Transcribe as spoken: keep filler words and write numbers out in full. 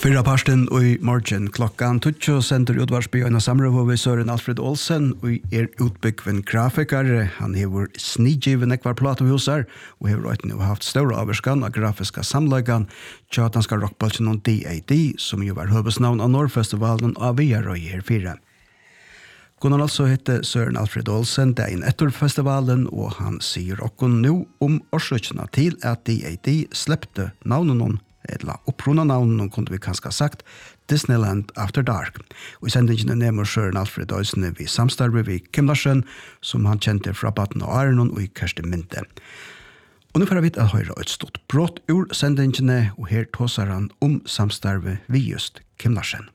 Fyrra parsten og i morgen klokkan tutjo sender utvarsby og en samrøve ved Søren Alfred Olsen og er utbyggven grafikar. Han hever snidgiven ekvar platehusar og hever også nå haft større averskan av grafiska samlagan tjatanska rockbalsen og D A D som jo var høvesnavn av Norrfestivalen av Viarøy her fire. Gunnar altså hette Søren Alfred Olsen, det er en etterfestivalen, og han sier okkon nå om årsøkene til at D A D slepte navnen noen eller opprona navnen kunne vi kanskje sagt Disneyland After Dark. Og i sendingen nemmer Søren Alfred Olsen vi samstarve vi Kim Larsen, som han kjente fra Baden og Arenon og i Kersti Minte. Og nå får vi at høre et stort brått ur sendingene, og her tåser han om samstarve vi just Kim Larsen.